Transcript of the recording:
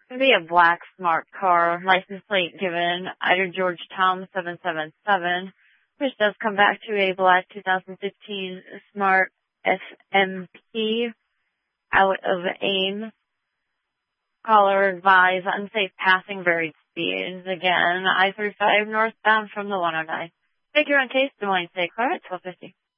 It'd be a black smart car, license plate given, Ida George Tom 777, which does come back to a black 2015 Smart SMP out of AIM. Caller advised unsafe passing, varied speeds. Again, I-35 northbound from the 109. Figure on case, Des Moines State Car at 1250.